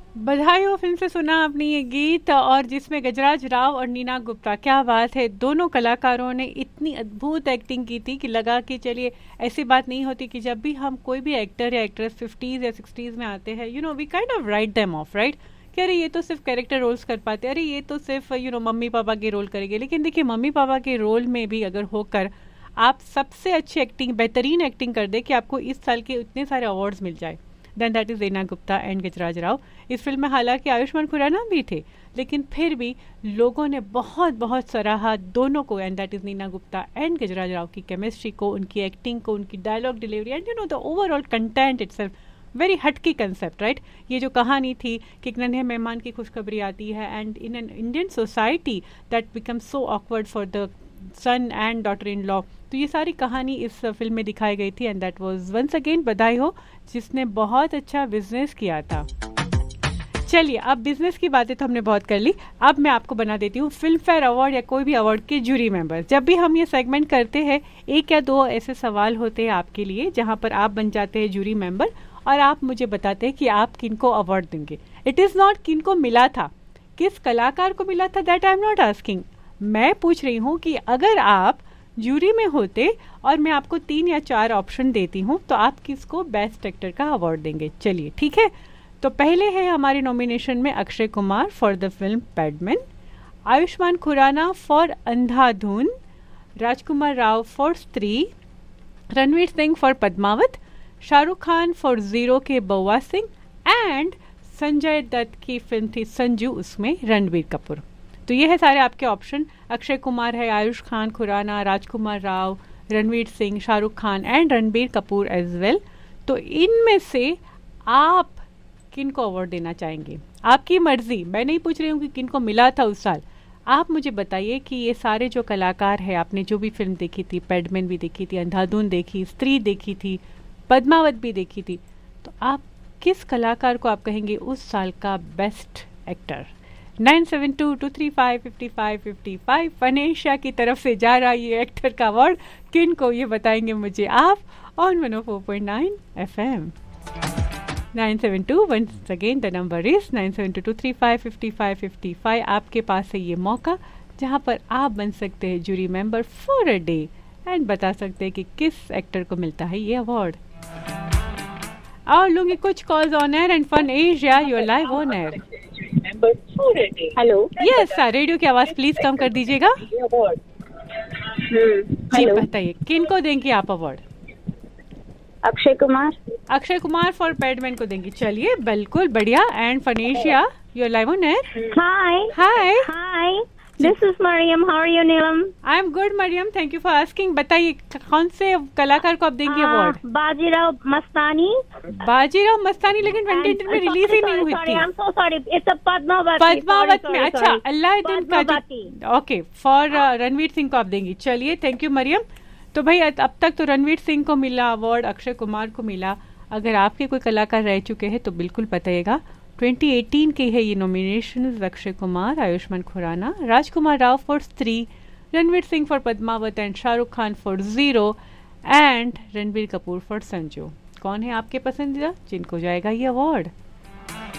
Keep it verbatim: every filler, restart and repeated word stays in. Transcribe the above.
बधाई हो फिल्म से सुना आपने ये गीत, और जिसमें गजराज राव और नीना गुप्ता, क्या बात है, दोनों कलाकारों ने इतनी अद्भुत एक्टिंग की थी कि लगा कि चलिए, ऐसी बात नहीं होती कि जब भी हम कोई भी एक्टर या एक्ट्रेस फिफ्टीज़ या सिक्सटीज़ में आते हैं, you know we kind of write them of, right, कि अरे ये तो सिर्फ कैरेक्टर रोल्स कर पाते, अरे ये तो सिर्फ यू नो मम्मी पापा के रोल करेंगे। लेकिन देखिए, मम्मी पापा के रोल में भी अगर होकर आप सबसे अच्छी एक्टिंग, बेहतरीन एक्टिंग कर दे कि आपको इस साल के इतने सारे अवार्ड्स मिल जाए, then that is Neena Gupta and गजराज राव। इस फिल्म में हालांकि आयुष्मान खुराना भी थे, लेकिन फिर भी लोगों ने बहुत बहुत सराहा दोनों को, and that is Neena Gupta and गजराज राव की केमिस्ट्री को, उनकी एक्टिंग को, उनकी dialogue delivery, and you know the overall content itself very हटकी concept, right. ये जो कहानी थी कि एक नन्हे मेहमान की खुशखबरी आती है, and in an Indian society that become so awkward for the sun and daughter in law, तो ये सारी कहानी इस फिल्म में दिखाई गई थी, and that was once again बधाई हो, जिसने बहुत अच्छा बिजनेस किया था। चलिए, अब बिजनेस की बातें तो हमने बहुत कर ली, अब मैं आपको बना देती हूँ फिल्म फेयर अवार्ड या कोई भी अवार्ड के जूरी मेंबर। जब भी हम ये सेगमेंट करते हैं, एक या दो ऐसे सवाल होते हैं आपके लिए जहाँ पर आप बन जाते हैं जूरी मेंबर, और आप मुझे बताते हैं कि आप किनको अवार्ड देंगे। इट इज़ नॉट किनको मिला था, किस कलाकार को मिला था, that I am not asking. मैं पूछ रही हूँ कि अगर आप जूरी में होते और मैं आपको तीन या चार ऑप्शन देती हूँ, तो आप किसको बेस्ट एक्टर का अवार्ड देंगे। चलिए ठीक है, तो पहले है हमारे नॉमिनेशन में Akshay Kumar for the film Padman, Ayushman Khurana for Andhadhun, Rajkumar Rao for स्त्री, Ranveer Singh for Padmaavat, Shahrukh Khan for zero के बउआ सिंह, एंड संजय दत्त की फिल्म थी संजू, उसमें रणबीर कपूर। तो ये है सारे आपके ऑप्शन। अक्षय कुमार है, आयुष खान खुराना, राजकुमार Rao, Ranveer Singh, Shahrukh Khan and Ranbir Kapoor as well. तो इनमें से आप किनको अवार्ड देना चाहेंगे? आपकी मर्जी, मैं नहीं पूछ रही हूँ कि किनको मिला था उस साल। आप मुझे बताइए कि ये सारे जो कलाकार हैं, आपने जो भी फिल्म देखी थी, पैडमैन भी देखी थी, अंधाधुन देखी, स्त्री देखी थी, पद्मावत भी देखी थी, तो आप किस कलाकार को आप कहेंगे उस साल का best actor? Nine seven to to three five fifty five fifty five फनेशा की तरफ से जा रहा ये एक्टर का अवार्ड किन को, ये बताएंगे मुझे आप on one O four point nine F M. Nine seven to, once again the number is nine seven to to three five fifty five fifty five. आपके पास है ये मौका जहाँ पर आप बन सकते हैं jury member for a day and बता सकते हैं कि किस एक्टर को मिलता है ये अवार्ड। और लूंगी कुछ calls on air and fun Asia, your live on air. Hello, yes sir, radio की आवाज प्लीज कम कर दीजिएगा। जी बताइए, किन को देंगे आप अवार्ड? अक्षय कुमार। अक्षय कुमार फॉर पैडमैन को देंगी। चलिए, बिल्कुल बढ़िया। And फनेशिया, your live on air. Hi hi hi, this is Maryam, how are you Neelam? I am good Maryam, thank you for asking. बताइए, कौन से कलाकार को आप देंगे अवार्ड? बाजीराव मस्तानी। बाजीराव मस्तानी, लेकिन ट्वेंटी एटीन में रिलीज ही नहीं हुई थी। I am so sorry, it's a Padmaavat. Padmaavat में, अच्छा, अल्लाउद्दीन का, ओके, फॉर रणवीर सिंह को आप देंगी। चलिए, थैंक यू मरियम। तो भाई, अब तक तो रणवीर सिंह को मिला अवार्ड, अक्षय कुमार को मिला। अगर आपके कोई कलाकार रह चुके हैं तो बिल्कुल बताइएगा। ट्वेंटी एटीन के है ये nomination, Akshay Kumar, Ayushman Khurana, Rajkumar Rao for स्त्री, Ranveer Singh for Padmaavat and Shahrukh Khan for zero and Ranbir Kapoor for Sanju. कौन है आपके पसंदीदा जिनको जाएगा ये अवार्ड?